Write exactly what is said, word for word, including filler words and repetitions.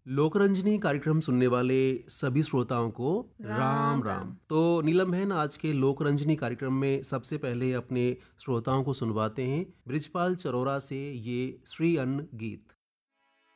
लोकरंजनी कार्यक्रम सुनने वाले सभी श्रोताओं को राम राम राम। राम। तो नीलम बहन, आज के लोकरंजनी कार्यक्रम में सबसे पहले अपने श्रोताओं को सुनवाते हैं ब्रिजपाल चरोरा से ये श्री अन्न गीत।